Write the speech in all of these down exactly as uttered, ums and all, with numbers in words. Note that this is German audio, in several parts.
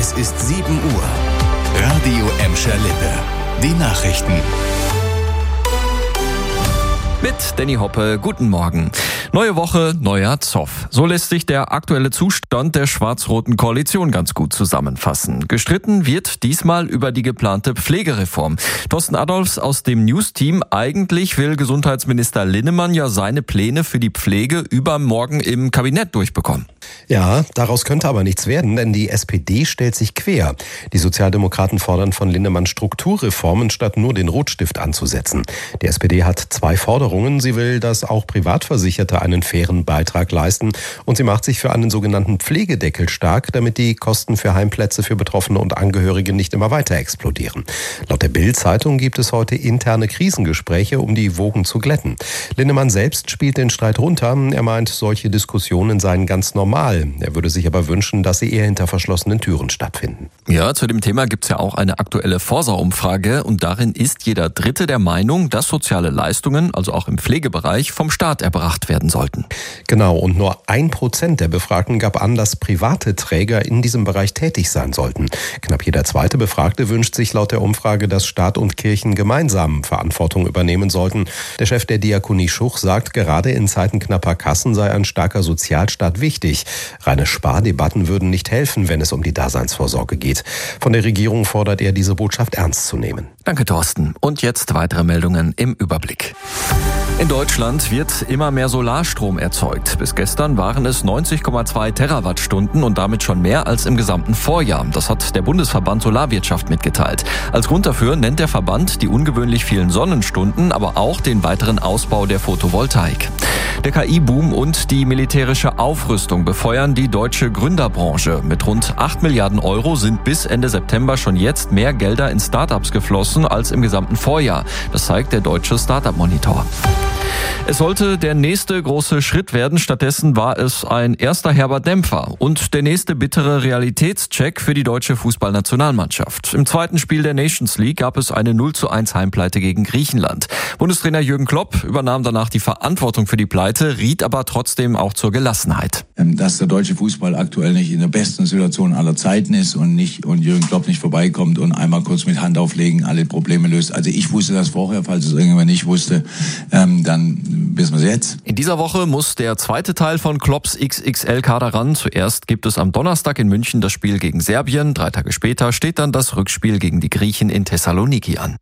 Es ist sieben Uhr. Radio Emscher Lippe. Die Nachrichten. Mit Danny Hoppe, guten Morgen. Neue Woche, neuer Zoff. So lässt sich der aktuelle Zustand der schwarz-roten Koalition ganz gut zusammenfassen. Gestritten wird diesmal über die geplante Pflegereform. Thorsten Adolphs aus dem News-Team. Eigentlich will Gesundheitsminister Linnemann ja seine Pläne für die Pflege übermorgen im Kabinett durchbekommen. Ja, daraus könnte aber nichts werden, denn die S P D stellt sich quer. Die Sozialdemokraten fordern von Linnemann Strukturreformen, statt nur den Rotstift anzusetzen. Die S P D hat zwei Forderungen. Sie will, dass auch Privatversicherte einen fairen Beitrag leisten. Und sie macht sich für einen sogenannten Pflegedeckel stark, damit die Kosten für Heimplätze für Betroffene und Angehörige nicht immer weiter explodieren. Laut der Bild-Zeitung gibt es heute interne Krisengespräche, um die Wogen zu glätten. Linnemann selbst spielt den Streit runter. Er meint, solche Diskussionen seien ganz normal. Er würde sich aber wünschen, dass sie eher hinter verschlossenen Türen stattfinden. Ja, zu dem Thema gibt's ja auch eine aktuelle Forsa-Umfrage und darin ist jeder Dritte der Meinung, dass soziale Leistungen, also auch im Pflegebereich, vom Staat erbracht werden sollten. Genau, und nur ein Prozent der Befragten gab an, dass private Träger in diesem Bereich tätig sein sollten. Knapp jeder zweite Befragte wünscht sich laut der Umfrage, dass Staat und Kirchen gemeinsam Verantwortung übernehmen sollten. Der Chef der Diakonie Schuch sagt, gerade in Zeiten knapper Kassen sei ein starker Sozialstaat wichtig. Reine Spardebatten würden nicht helfen, wenn es um die Daseinsvorsorge geht. Von der Regierung fordert er, diese Botschaft ernst zu nehmen. Danke, Thorsten. Und jetzt weitere Meldungen im Überblick. In Deutschland wird immer mehr Solarstrom erzeugt. Bis gestern waren es neunzig Komma zwei Terawattstunden und damit schon mehr als im gesamten Vorjahr. Das hat der Bundesverband Solarwirtschaft mitgeteilt. Als Grund dafür nennt der Verband die ungewöhnlich vielen Sonnenstunden, aber auch den weiteren Ausbau der Photovoltaik. Der K I-Boom und die militärische Aufrüstung befeuern die deutsche Gründerbranche. Mit rund acht Milliarden Euro sind bis Ende September schon jetzt mehr Gelder in Startups geflossen als im gesamten Vorjahr. Das zeigt der deutsche Startup-Monitor. Es sollte der nächste große Schritt werden, stattdessen war es ein erster herber Dämpfer und der nächste bittere Realitätscheck für die deutsche Fußballnationalmannschaft. Im zweiten Spiel der Nations League gab es eine null zu eins Heimpleite gegen Griechenland. Bundestrainer Jürgen Klopp übernahm danach die Verantwortung für die Pleite, riet aber trotzdem auch zur Gelassenheit. Dass der deutsche Fußball aktuell nicht in der besten Situation aller Zeiten ist und nicht und Jürgen Klopp nicht vorbeikommt und einmal kurz mit Hand auflegen alle Probleme löst. Also ich wusste das vorher, falls es irgendjemand nicht wusste, ähm, dann wissen wir es jetzt. In dieser Woche muss der zweite Teil von Klopps X X L-Kader ran. Zuerst gibt es am Donnerstag in München das Spiel gegen Serbien. Drei Tage später steht dann das Rückspiel gegen die Griechen in Thessaloniki an.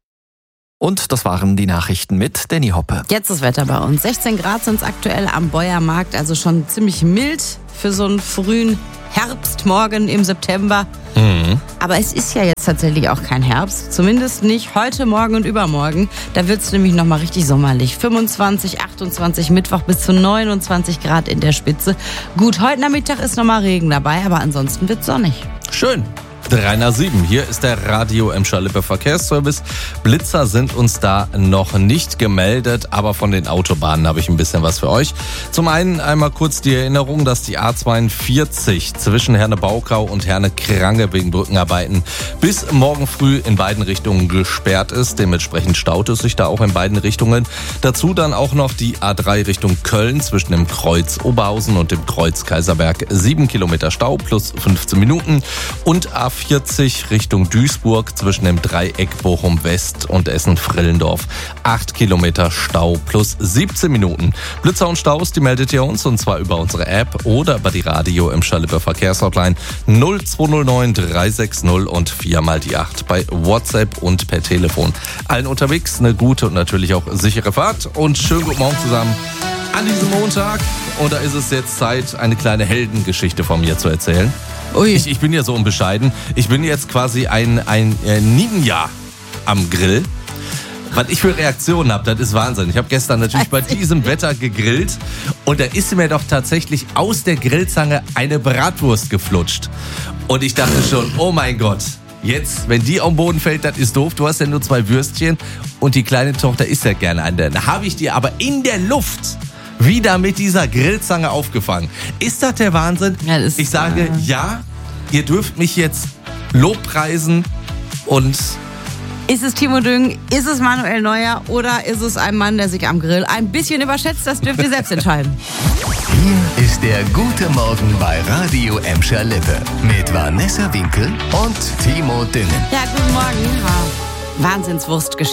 Und das waren die Nachrichten mit Danny Hoppe. Jetzt das Wetter bei uns. sechzehn Grad sind es aktuell am Beuermarkt, also schon ziemlich mild für so einen frühen Herbstmorgen im September. Mhm. Aber es ist ja jetzt tatsächlich auch kein Herbst. Zumindest nicht heute, morgen und übermorgen. Da wird es nämlich nochmal richtig sommerlich. fünfundzwanzig, achtundzwanzig, Mittwoch bis zu neunundzwanzig Grad in der Spitze. Gut, heute Nachmittag ist nochmal Regen dabei, aber ansonsten wird es sonnig. Schön. drei nach sieben. Hier ist der Radio Emscher Lippe Verkehrsservice. Blitzer sind uns da noch nicht gemeldet, aber von den Autobahnen habe ich ein bisschen was für euch. Zum einen einmal kurz die Erinnerung, dass die A zweiundvierzig zwischen Herne-Baukau und Herne-Krange wegen Brückenarbeiten bis morgen früh in beiden Richtungen gesperrt ist. Dementsprechend staut es sich da auch in beiden Richtungen. Dazu dann auch noch die A drei Richtung Köln zwischen dem Kreuz Oberhausen und dem Kreuz Kaiserberg. sieben Kilometer Stau plus fünfzehn Minuten. Und A vierzig Richtung Duisburg zwischen dem Dreieck Bochum West und Essen-Frillendorf. acht Kilometer Stau plus siebzehn Minuten. Blitzer und Staus, die meldet ihr uns und zwar über unsere App oder über die Radio Emscher Lippe Verkehrshotline null zwei null neun drei sechs null und vier mal die acht bei WhatsApp und per Telefon. Allen unterwegs eine gute und natürlich auch sichere Fahrt und schönen guten Morgen zusammen an diesem Montag. Und da ist es jetzt Zeit, eine kleine Heldengeschichte von mir zu erzählen. Ui. Ich, ich bin ja so unbescheiden. Ich bin jetzt quasi ein, ein äh, Ninja am Grill. Was ich für Reaktionen habe, das ist Wahnsinn. Ich habe gestern natürlich bei diesem Wetter gegrillt und da ist mir doch tatsächlich aus der Grillzange eine Bratwurst geflutscht. Und ich dachte schon, oh mein Gott, jetzt, wenn die am Boden fällt, das ist doof. Du hast ja nur zwei Würstchen und die kleine Tochter isst ja gerne eine. Da habe ich die aber in der Luft wieder mit dieser Grillzange aufgefangen. Ist das der Wahnsinn? Ja, das ist, ich sage, äh... ja, ihr dürft mich jetzt lobpreisen und Ist es Timo Düng, ist es Manuel Neuer oder ist es ein Mann, der sich am Grill ein bisschen überschätzt? Das dürft ihr selbst entscheiden. Hier ist der gute Morgen bei Radio Emscher Lippe mit Vanessa Winkel und Timo Düngen. Ja, guten Morgen. Wahnsinnswurstgeschichte.